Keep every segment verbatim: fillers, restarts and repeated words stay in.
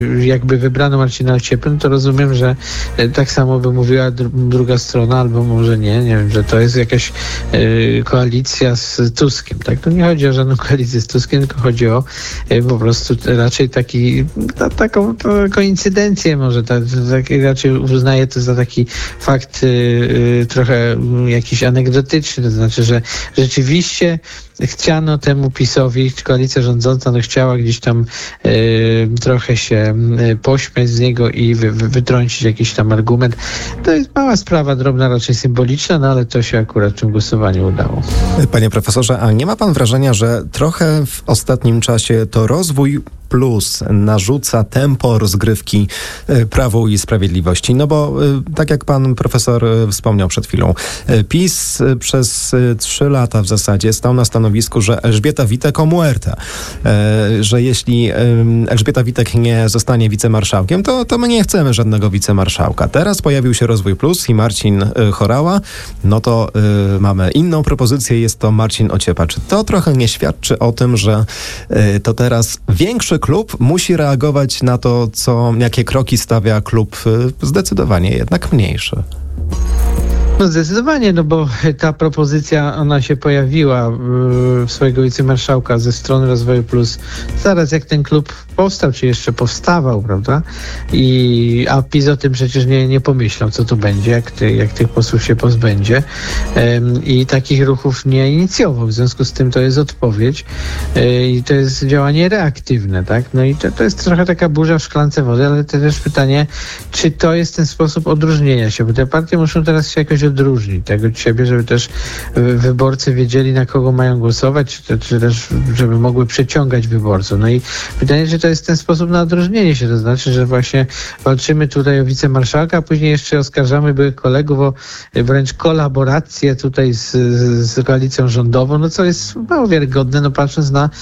jakby wybrano Marcina Ociepę, no to rozumiem, że tak samo by mówiła dr- druga strona, albo może nie, nie wiem, że to jest jakaś y, koalicja z Tuskiem, tak? To nie chodzi o żadną koalicję z Tuskiem, tylko chodzi o y, po prostu raczej taki, ta, taką koincydencję może, tak, tak, raczej uznaję to za taki fakt y, y, trochę y, jakiś anegdotyczny, to znaczy, że rzeczywiście chciano temu PiS-owi, koalicja rządząca no chciała gdzieś tam y, trochę się y, pośmiać z niego i wy, wy, wytrącić jakiś tam argument. To jest mała sprawa, drobna, raczej symboliczna, no ale to się akurat w tym głosowaniu udało. Panie profesorze, a nie ma pan wrażenia, że trochę w ostatnim czasie to Rozwój Plus narzuca tempo rozgrywki Prawu i Sprawiedliwości? No bo tak jak pan profesor wspomniał przed chwilą, PiS przez trzy lata w zasadzie stał na stanowisku, że Elżbieta Witek o muerta. Że jeśli Elżbieta Witek nie zostanie wicemarszałkiem, to, to my nie chcemy żadnego wicemarszałka. Teraz pojawił się Rozwój Plus i Marcin Horała, no to y, mamy inną propozycję, jest to Marcin Ociepa. Czy to trochę nie świadczy o tym, że y, to teraz większy klub musi reagować na to, co, jakie kroki stawia klub y, zdecydowanie jednak mniejszy? No zdecydowanie, no bo ta propozycja, ona się pojawiła yy, swojego wicemarszałka ze strony Rozwoju Plus zaraz jak ten klub powstał, czy jeszcze powstawał, prawda? I, a PiS o tym przecież nie, nie pomyślał, co tu będzie, jak, ty, jak tych posłów się pozbędzie. Ym, I takich ruchów nie inicjował. W związku z tym to jest odpowiedź yy, i to jest działanie reaktywne, tak? No i to, to jest trochę taka burza w szklance wody, ale to też pytanie, czy to jest ten sposób odróżnienia się, bo te partie muszą teraz się jakoś odróżnić tak od siebie, żeby też wyborcy wiedzieli, na kogo mają głosować, czy, czy też żeby mogły przyciągać wyborców. No i pytanie, czy to jest ten sposób na odróżnienie się, to znaczy, że właśnie walczymy tutaj o wicemarszałka, a później jeszcze oskarżamy byłych kolegów o wręcz kolaborację tutaj z, z koalicją rządową, no co jest mało wiarygodne, no patrząc na,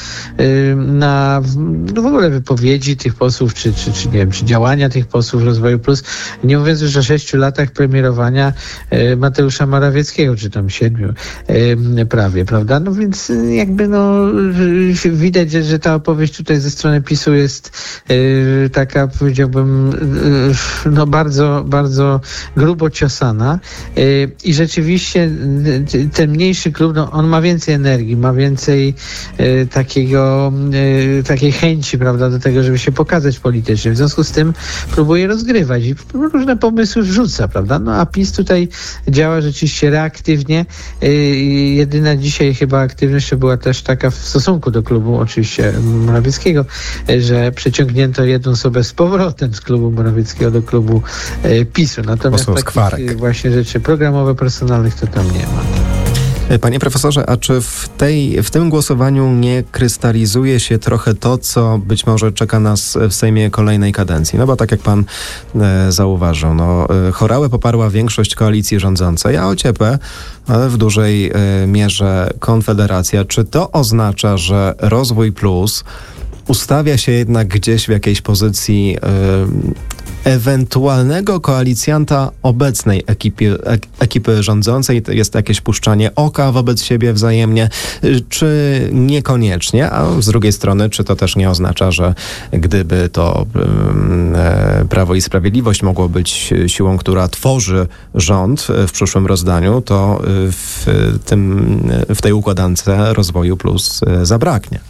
na no w ogóle wypowiedzi tych posłów, czy, czy, czy nie wiem, czy działania tych posłów Rozwoju Plus, nie mówiąc już o sześciu latach premierowania Mateusza Morawieckiego, czy tam siedmiu prawie, prawda? No więc jakby no widać, że, że ta opowieść tutaj ze strony PiSu jest yy, taka, powiedziałbym, yy, no bardzo, bardzo grubo ciosana yy, i rzeczywiście yy, ten mniejszy klub, no on ma więcej energii, ma więcej yy, takiego, yy, takiej chęci, prawda, do tego, żeby się pokazać politycznie. W związku z tym próbuje rozgrywać i różne pomysły wrzuca, prawda? No a PiS tutaj działa rzeczywiście reaktywnie. Yy, jedyna dzisiaj chyba aktywność to była też taka w stosunku do klubu oczywiście Morawieckiego, że przeciągnięto jedną osobę z powrotem z klubu Morawieckiego do klubu e, PiSu. Natomiast takich właśnie rzeczy programowe, personalnych to tam nie ma. Panie profesorze, a czy w, tej, w tym głosowaniu nie krystalizuje się trochę to, co być może czeka nas w Sejmie kolejnej kadencji? No bo tak jak pan e, zauważył, no, e, Horałę poparła większość koalicji rządzącej, a Ociepę e, w dużej e, mierze Konfederacja. Czy to oznacza, że Rozwój Plus ustawia się jednak gdzieś w jakiejś pozycji y, ewentualnego koalicjanta obecnej ekipy, ek, ekipy rządzącej? Jest jakieś puszczanie oka wobec siebie wzajemnie, y, czy niekoniecznie? A z drugiej strony, czy to też nie oznacza, że gdyby to y, y, Prawo i Sprawiedliwość mogło być siłą, która tworzy rząd w przyszłym rozdaniu, to w, tym, w tej układance Rozwoju Plus y, zabraknie?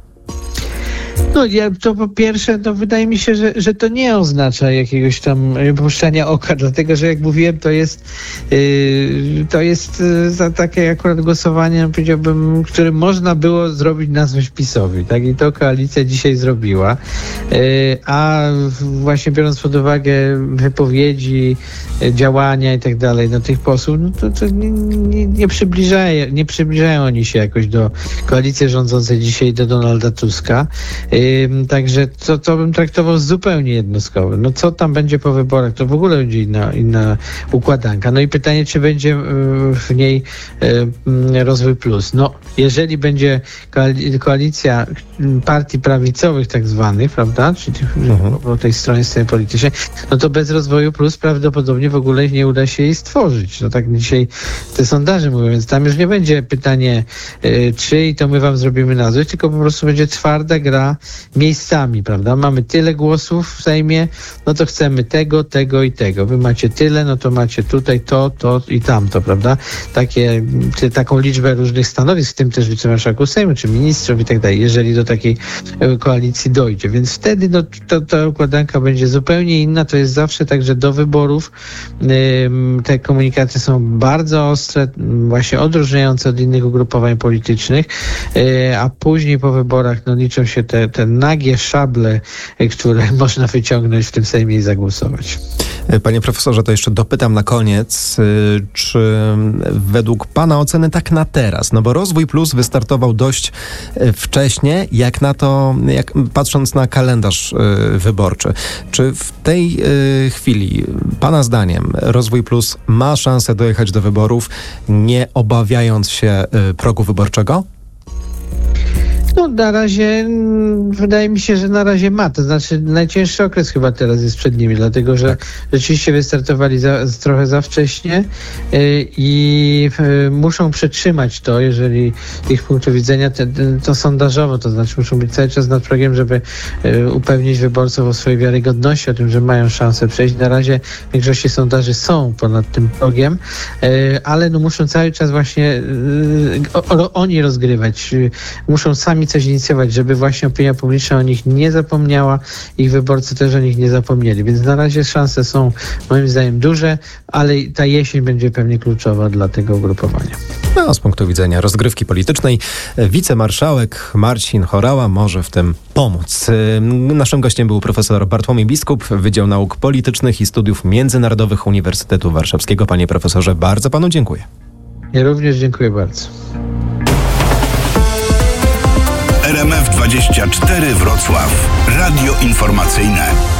No ja, to po pierwsze, to wydaje mi się, że, że to nie oznacza jakiegoś tam puszczania oka, dlatego że jak mówiłem, to jest yy, to jest yy, za takie akurat głosowanie, no, powiedziałbym, które można było zrobić na złość PiS-owi, tak? I to koalicja dzisiaj zrobiła. Yy, a właśnie biorąc pod uwagę wypowiedzi, yy, działania i tak dalej, no tych posłów, no to, to nie, nie, nie przybliżają, nie przybliżają oni się jakoś do koalicji rządzącej dzisiaj, do Donalda Tuska. Także to, to bym traktował zupełnie jednostkowo. No co tam będzie po wyborach, to w ogóle będzie inna, inna układanka. No i pytanie, czy będzie w niej Rozwój Plus. No, jeżeli będzie koalicja partii prawicowych tak zwanych, prawda, czyli mhm. po tej stronie sceny politycznej, no to bez Rozwoju Plus prawdopodobnie w ogóle nie uda się jej stworzyć. No tak dzisiaj te sondaże mówią, więc tam już nie będzie pytanie czy i to my wam zrobimy na złość, tylko po prostu będzie twarda gra miejscami, prawda? Mamy tyle głosów w Sejmie, no to chcemy tego, tego i tego. Wy macie tyle, no to macie tutaj to, to i tamto, prawda? Takie, ty, taką liczbę różnych stanowisk, w tym też wicemarszałków Sejmu, czy ministrów i tak dalej, jeżeli do takiej koalicji dojdzie. Więc wtedy no, to, ta układanka będzie zupełnie inna. To jest zawsze tak, że do wyborów ym, te komunikaty są bardzo ostre, właśnie odróżniające od innych ugrupowań politycznych, yy, a później po wyborach no, liczą się te, te nagie szable, yy, które można wyciągnąć w tym Sejmie i zagłosować. Panie profesorze, to jeszcze dopytam na koniec, czy według pana oceny tak na teraz, no bo Rozwój Plus wystartował dość wcześnie, jak na to, jak patrząc na kalendarz wyborczy, czy w tej chwili, pana zdaniem, Rozwój Plus ma szansę dojechać do wyborów, nie obawiając się progu wyborczego? No na razie, wydaje mi się, że na razie ma. To znaczy najcięższy okres chyba teraz jest przed nimi, dlatego że tak. rzeczywiście wystartowali za, trochę za wcześnie yy, i yy, muszą przetrzymać to, jeżeli ich punktu widzenia te, to sondażowo, to znaczy muszą być cały czas nad progiem, żeby yy, upewnić wyborców o swojej wiarygodności, o tym, że mają szansę przejść. Na razie w większości sondaży są ponad tym progiem, yy, ale no muszą cały czas właśnie yy, o, o, oni rozgrywać. Yy, muszą sami coś inicjować, żeby właśnie opinia publiczna o nich nie zapomniała, ich wyborcy też o nich nie zapomnieli. Więc na razie szanse są moim zdaniem duże, ale ta jesień będzie pewnie kluczowa dla tego ugrupowania. No, z punktu widzenia rozgrywki politycznej wicemarszałek Marcin Horała może w tym pomóc. Naszym gościem był profesor Bartłomiej Biskup, Wydział Nauk Politycznych i Studiów Międzynarodowych Uniwersytetu Warszawskiego. Panie profesorze, bardzo panu dziękuję. Ja również dziękuję bardzo. R M F dwadzieścia cztery Wrocław. Radio informacyjne.